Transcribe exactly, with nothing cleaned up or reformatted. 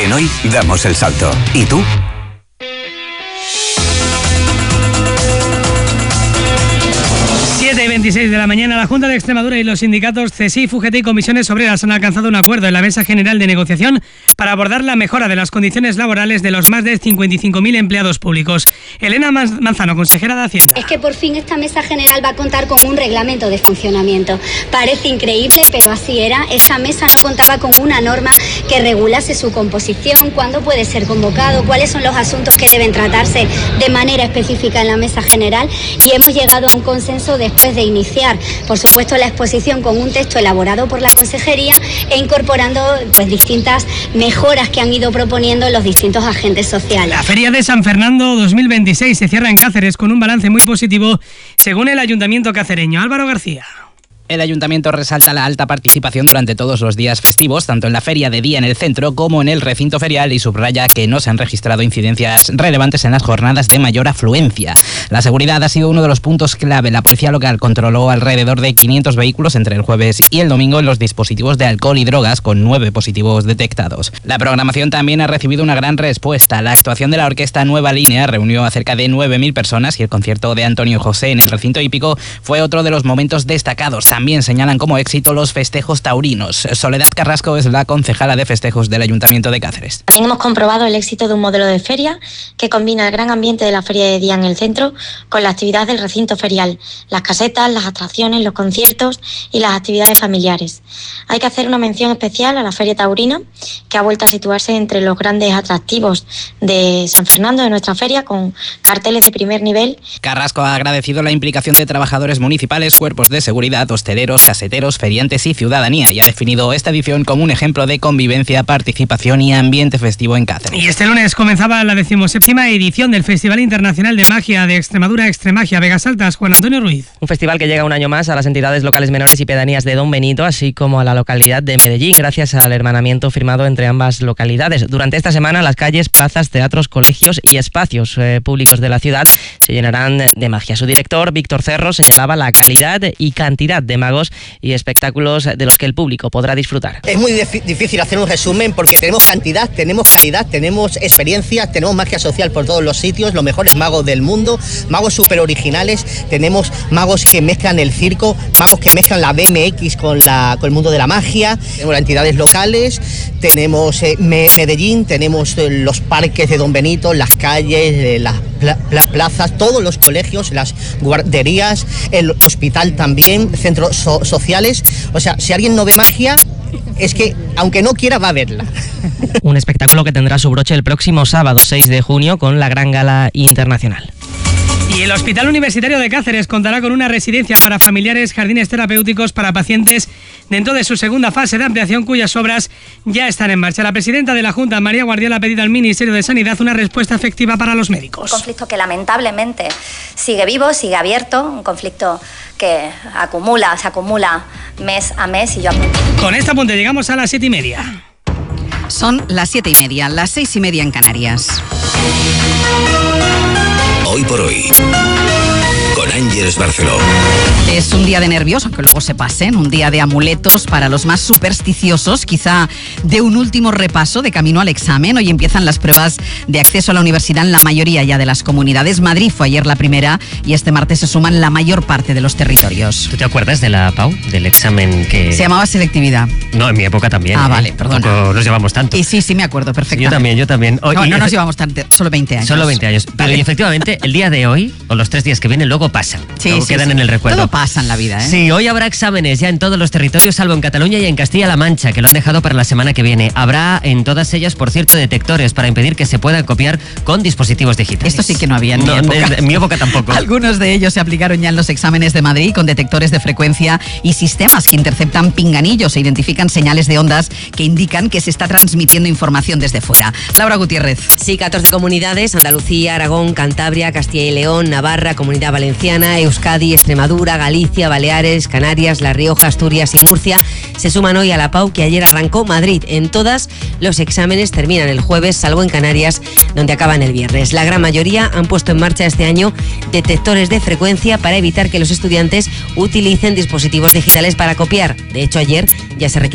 En Hoy damos el salto. ¿Y tú? siete y veintiséis de la mañana, la Junta de Extremadura y los sindicatos C S I, U G T y Comisiones Obreras han alcanzado un acuerdo en la Mesa General de Negociación para abordar la mejora de las condiciones laborales de los más de cincuenta y cinco mil empleados públicos. Elena Manzano, consejera de Hacienda. Es que por fin esta Mesa General va a contar con un reglamento de funcionamiento. Parece increíble, pero así era. Esta mesa no contaba con una norma que regulase su composición, cuándo puede ser convocado, cuáles son los asuntos que deben tratarse de manera específica en la Mesa General, y hemos llegado a un consenso de después de iniciar, por supuesto, la exposición con un texto elaborado por la Consejería e incorporando pues distintas mejoras que han ido proponiendo los distintos agentes sociales. La Feria de San Fernando dos mil veintiséis se cierra en Cáceres con un balance muy positivo, según el Ayuntamiento cacereño. Álvaro García. El Ayuntamiento resalta la alta participación durante todos los días festivos, tanto en la feria de día en el centro como en el recinto ferial, y subraya que no se han registrado incidencias relevantes en las jornadas de mayor afluencia. La seguridad ha sido uno de los puntos clave. La policía local controló alrededor de quinientos vehículos entre el jueves y el domingo en los dispositivos de alcohol y drogas, con nueve positivos detectados. La programación también ha recibido una gran respuesta. La actuación de la orquesta Nueva Línea reunió a cerca de nueve mil personas y el concierto de Antonio José en el recinto hípico fue otro de los momentos destacados. También señalan como éxito los festejos taurinos. Soledad Carrasco es la concejala de festejos del Ayuntamiento de Cáceres. También hemos comprobado el éxito de un modelo de feria que combina el gran ambiente de la feria de día en el centro con la actividad del recinto ferial, las casetas, las atracciones, los conciertos y las actividades familiares. Hay que hacer una mención especial a la feria taurina, que ha vuelto a situarse entre los grandes atractivos de San Fernando, de nuestra feria, con carteles de primer nivel. Carrasco ha agradecido la implicación de trabajadores municipales, cuerpos de seguridad, hosteleros, caseteros, feriantes y ciudadanía, y ha definido esta edición como un ejemplo de convivencia, participación y ambiente festivo en Cáceres. Y este lunes comenzaba la decimoséptima edición del Festival Internacional de Magia de Extremadura, Extremagia Vegas Altas. Juan Antonio Ruiz. Un festival que llega un año más a las entidades locales menores y pedanías de Don Benito, así como a la localidad de Medellín, gracias al hermanamiento firmado entre ambas localidades. Durante esta semana, las calles, plazas, teatros, colegios y espacios eh, públicos de la ciudad se llenarán de magia. Su director, Víctor Cerro, señalaba la calidad y cantidad de magos y espectáculos de los que el público podrá disfrutar. Es muy difícil hacer un resumen porque tenemos cantidad, tenemos calidad, tenemos experiencia, tenemos magia social por todos los sitios, los mejores magos del mundo, magos súper originales, tenemos magos que mezclan el circo, magos que mezclan la B M X con, la, con el mundo de la magia, tenemos las entidades locales, tenemos eh, Medellín, tenemos eh, los parques de Don Benito, las calles, eh, las pla pla plazas, todos los colegios, las guarderías, el hospital también, centros so sociales. O sea, si alguien no ve magia, es que aunque no quiera va a verla. Un espectáculo que tendrá su broche el próximo sábado seis de junio con la Gran Gala Internacional. Y el Hospital Universitario de Cáceres contará con una residencia para familiares, jardines terapéuticos para pacientes dentro de su segunda fase de ampliación, cuyas obras ya están en marcha. La presidenta de la Junta, María Guardiola, ha pedido al Ministerio de Sanidad una respuesta efectiva para los médicos. Un conflicto que lamentablemente sigue vivo, sigue abierto, un conflicto que acumula, se acumula mes a mes. Y yo apunto. Con este apunte llegamos a las siete y media. Son las siete y media, las seis y media en Canarias. Hoy por hoy, con Ángeles Barceló. Es un día de nervios, aunque luego se pasen, un día de amuletos para los más supersticiosos, quizá de un último repaso de camino al examen. Hoy empiezan las pruebas de acceso a la universidad en la mayoría ya de las comunidades. Madrid fue ayer la primera y este martes se suman la mayor parte de los territorios. ¿Tú te acuerdas de la Pau, del examen que...? Se llamaba selectividad. No, en mi época también. Ah, ¿eh? vale, perdona. Tampoco nos llevamos tanto. Y sí, sí me acuerdo perfectamente. Yo también, yo también. Hoy, no, no nos llevamos tanto, solo veinte años. Solo veinte años. Pero vale. Y efectivamente, el día de hoy, o los tres días que vienen, luego pasan. Sí, luego sí, quedan sí. en el recuerdo. Todo pasa en la vida, ¿eh? Sí, hoy habrá exámenes ya en todos los territorios, salvo en Cataluña y en Castilla-La Mancha, que lo han dejado para la semana que viene. Habrá en todas ellas, por cierto, detectores para impedir que se pueda copiar con dispositivos digitales. Esto sí que no había en no, mi época. En, en mi época tampoco. Algunos de ellos se aplicaron ya en los exámenes de Madrid con detectores de frecuencia y sistemas que interceptan pinganillos e identifican señales de ondas que indican que se está transmitiendo información desde fuera. Laura Gutiérrez. Sí, catorce comunidades: Andalucía, Aragón, Cantabria, Castilla y León, Navarra, Comunidad Valenciana, Euskadi, Extremadura, Galicia, Baleares, Canarias, La Rioja, Asturias y Murcia se suman hoy a la Pau que ayer arrancó Madrid. En todas los exámenes terminan el jueves, salvo en Canarias, donde acaban el viernes. La gran mayoría han puesto en marcha este año detectores de frecuencia para evitar que los estudiantes utilicen dispositivos digitales para copiar. De hecho, ayer ya se requirió